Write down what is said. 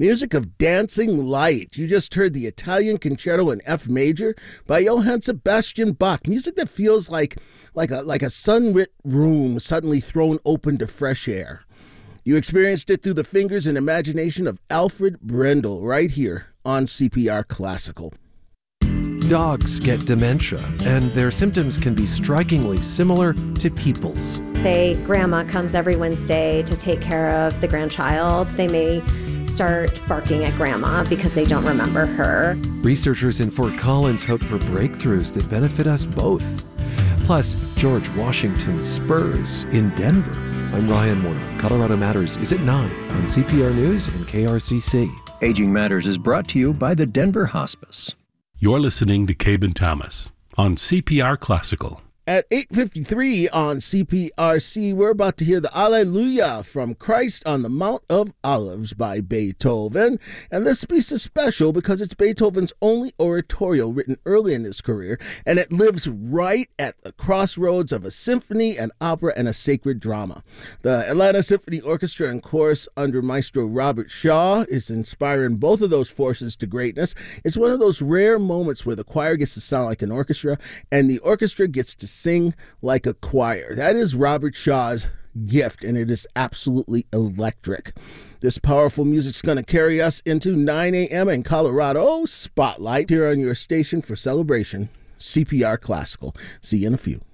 Music of Dancing Light. You just heard the Italian Concerto in F major by Johann Sebastian Bach. Music that feels like a sunlit room suddenly thrown open to fresh air. You experienced it through the fingers and imagination of Alfred Brendel right here on CPR Classical. Dogs get dementia, and their symptoms can be strikingly similar to people's. Say grandma comes every Wednesday to take care of the grandchild. They may start barking at grandma because they don't remember her. Researchers in Fort Collins hope for breakthroughs that benefit us both. Plus, George Washington Spurs in Denver. I'm Ryan Warner. Colorado Matters is at 9 on CPR News and KRCC. Aging Matters is brought to you by the Denver Hospice. You're listening to Cabin Thomas on CPR Classical. At 8:53 on CPRC, we're about to hear the Alleluia from Christ on the Mount of Olives by Beethoven. And this piece is special because it's Beethoven's only oratorio written early in his career, and it lives right at the crossroads of a symphony, an opera, and a sacred drama. The Atlanta Symphony Orchestra and Chorus under Maestro Robert Shaw is inspiring both of those forces to greatness. It's one of those rare moments where the choir gets to sound like an orchestra, and the orchestra gets to sing like a choir. That is Robert Shaw's gift, and it is absolutely electric. This powerful music's going to carry us into 9 a.m. in Colorado Spotlight here on your station for celebration, CPR Classical. See you in a few.